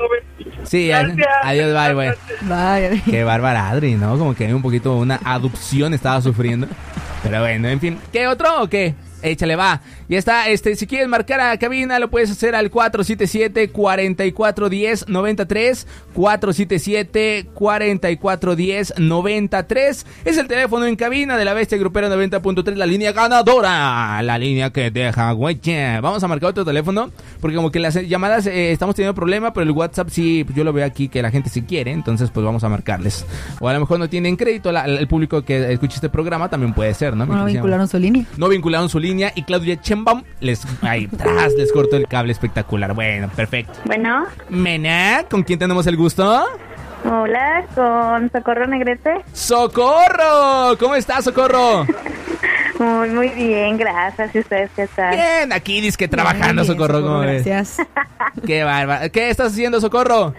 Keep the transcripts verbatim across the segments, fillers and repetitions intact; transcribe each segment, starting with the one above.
Sí, Gracias. adiós, bye, bye. Bye. Qué bárbara Adri, ¿no? Como que un poquito una adopción estaba sufriendo. Pero bueno, en fin. ¿Qué otro o qué? Échale, va. Ya está, este, si quieres marcar a la cabina, lo puedes hacer al cuatro siete siete, cuatro cuatro uno cero, nueve tres. cuatro siete siete, cuatro cuatro uno cero, nueve tres. Es el teléfono en cabina de la Bestia Grupera noventa punto tres, la línea ganadora. La línea que deja, güey. Vamos a marcar otro teléfono, porque como que las llamadas eh, estamos teniendo problema, pero el WhatsApp sí, pues yo lo veo aquí que la gente sí quiere, entonces pues vamos a marcarles. O a lo mejor no tienen crédito, la, el público que escucha este programa también puede ser, ¿no? No vincularon su línea. No vincularon su línea y Claudia Chembam les, ahí atrás les cortó el cable espectacular. Bueno, perfecto. Bueno. Mena, ¿con quién tenemos el gusto? Hola, con Socorro Negrete. ¡Socorro! ¿Cómo estás, Socorro? Muy, muy bien, gracias. ¿Y ustedes qué tal? Bien, aquí dice que trabajando, bien, Socorro. Socorro, gracias. Qué bárbaro. ¿Qué estás haciendo, Socorro?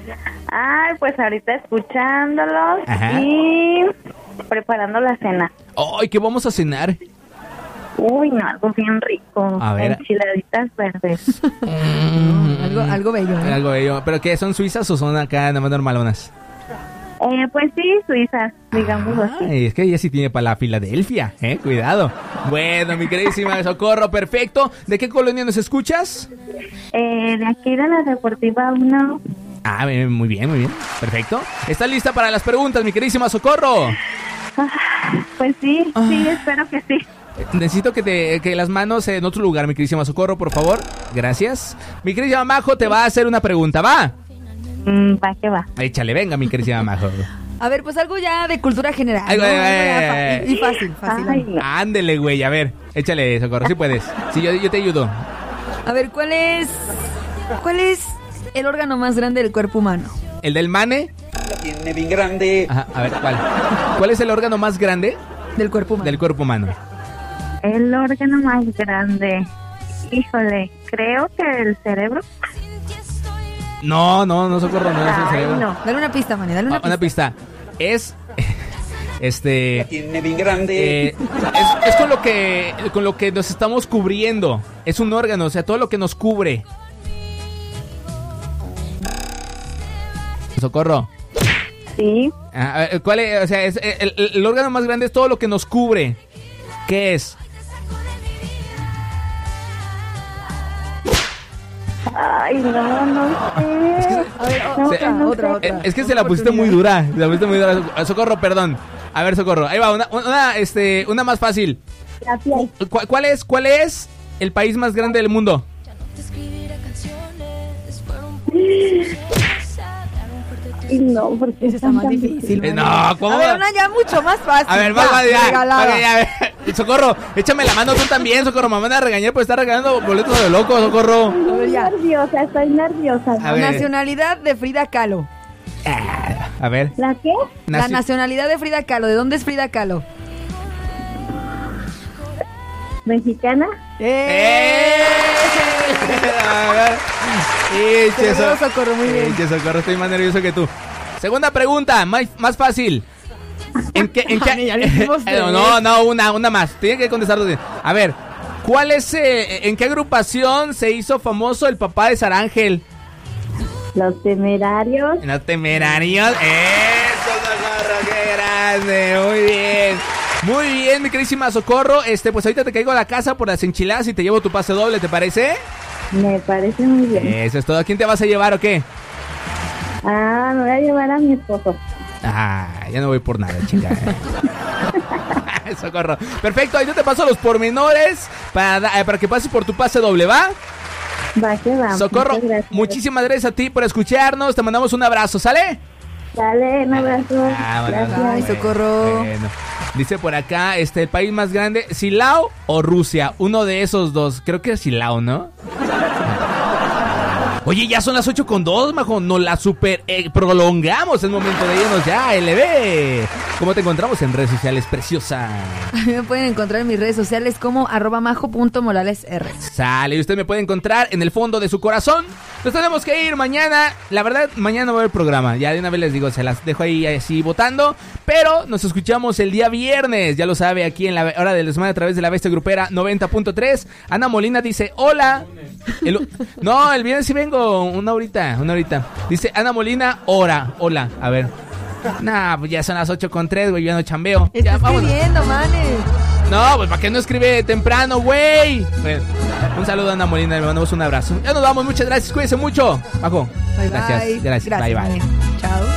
Ay, pues ahorita escuchándolos. Ajá. Y preparando la cena. Ay, ¿qué vamos a cenar? Uy, no, algo bien rico. A ver. Enchiladitas verdes. Mm, algo, algo bello, ¿eh? Algo bello. ¿Pero qué? ¿Son suizas o son acá nada más normalonas? Eh, pues sí, suizas, digamos así. Ay, es que ella sí tiene para la Filadelfia, ¿eh? Cuidado. Bueno, mi queridísima Socorro, perfecto. ¿De qué colonia nos escuchas? Eh, de aquí de la Deportiva uno. Ah, muy bien, muy bien. Perfecto. ¿Estás lista para las preguntas, mi queridísima Socorro? Ah, pues sí, ah. sí, espero que sí. Necesito que te que las manos en otro lugar, mi queridísima Socorro, por favor. Gracias. Mi queridísima Majo te va a hacer una pregunta, ¿va? Mm, va que va. Échale, venga, mi queridísima Majo. A ver, pues algo ya de cultura general, Ay, ¿no? güey, Algo ya güey. fácil, y fácil, fácil. Ay, no. Ándele, güey, a ver. Échale, Socorro, si puedes. Sí, yo, yo te ayudo. A ver, ¿cuál es cuál es el órgano más grande del cuerpo humano? ¿El del mane? La tiene bien grande. Ajá, a ver, ¿cuál? ¿Cuál es el órgano más grande Del cuerpo humano. del cuerpo humano? El órgano más grande. Híjole, creo que el cerebro. No, no, no, Socorro, no es el Ay, cerebro. no. Dale una pista, Manny, dale una Ah, pista. una pista. Es... La Este... tiene bien grande. eh, es, es con lo que con lo que nos estamos cubriendo. Es un órgano, o sea, todo lo que nos cubre. Socorro. Sí. Ah, a ver, ¿cuál es? O sea, es, el, el- el órgano más grande es todo lo que nos cubre. ¿Qué es? Ay, no, no sé. A ver, No, otra, no otra, sé. otra. Eh, Es que se la pusiste muy dura. Se la pusiste muy dura. Socorro, perdón. A ver, Socorro. Ahí va, una, una, este, una más fácil. La piel. ¿Cu- ¿Cuál es, cuál es el país más grande del mundo? Y no, porque Ese está más difícil. Eh, Manny. no, ¿cómo? A ver, una ya mucho más fácil. A ver, ya, va, va, ya, regalada. va, ya, ya. Socorro, échame la mano tú también, Socorro. Me van a regañar por estar regalando boletos de loco, Socorro. A ver, Estoy ya. nerviosa, estoy nerviosa. A ver. Nacionalidad de Frida Kahlo. Ah, a ver. ¿La qué? La Naci- nacionalidad de Frida Kahlo. ¿De dónde es Frida Kahlo? ¿Mexicana? ¡Eh! A ver. Eche, Te veo, So- Socorro, muy bien. Eche, Socorro, estoy más nervioso que tú. Segunda pregunta, más, más fácil. ¿En qué, en qué- Ay, ya le hicimos Eh, no, no, una, una más. Tiene que contestar dos bien. A ver, ¿cuál es, eh, en qué agrupación se hizo famoso el papá de Sarángel? Los Temerarios. En los Temerarios. ¡Eso, Socorro! ¡Qué grande! Muy bien. Muy bien, mi queridísima Socorro. Este, pues ahorita te caigo a la casa por las enchiladas y te llevo tu pase doble, ¿te parece? Me parece muy bien. Eso es todo. ¿A quién te vas a llevar o qué? Ah, me voy a llevar a mi esposo. Ah, ya no voy por nada, chica. Socorro. Perfecto, ahí yo te paso los pormenores para, da- eh, para que pases por tu pase doble, ¿va? Va que va. Socorro, Muchas gracias. muchísimas gracias a ti por escucharnos. Te mandamos un abrazo, ¿sale? Dale, un abrazo. Ah, bueno, Gracias. Ay, Socorro. Bueno. Dice por acá, este, el país más grande, Silao o Rusia. Uno de esos dos. Creo que es Silao, ¿no? Oye, ya son las ocho con dos, majo. Nos la super eh, prolongamos. Es momento de irnos ya, L B. ¿Cómo te encontramos en redes sociales, preciosa? Me pueden encontrar en mis redes sociales como arroba majo punto morales r. Sale, y usted me puede encontrar en el fondo de su corazón. Nos tenemos que ir mañana. La verdad, mañana no va a haber programa. Ya de una vez les digo, se las dejo ahí así votando. Pero nos escuchamos el día viernes. Ya lo sabe, aquí en la hora del desmadre a través de la Bestia Grupera noventa punto tres. Ana Molina dice, hola. El- no, el viernes sí vengo. tengo una horita, una horita. Dice Ana Molina, hora, hola, a ver. Nah, pues ya son las ocho con tres, güey, yo ya no chambeo. Está Ya, vámonos. escribiendo, manes. No, pues para que no escribe temprano, güey. Bueno, un saludo a Ana Molina, le mandamos un abrazo. Ya nos vamos, muchas gracias, cuídense mucho. Paco, Bye, gracias, bye. gracias, bye, bye. manes. Chao.